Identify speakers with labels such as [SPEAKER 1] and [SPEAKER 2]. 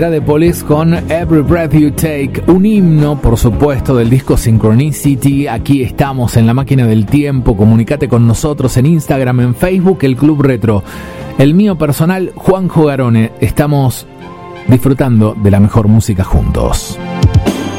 [SPEAKER 1] Era The Police con Every Breath You Take, un himno, por supuesto, del disco Synchronicity. Aquí estamos en la máquina del tiempo. Comunicate con nosotros en Instagram, en Facebook, el Club Retro. El mío personal, Juanjo Garone. Estamos disfrutando de la mejor música juntos.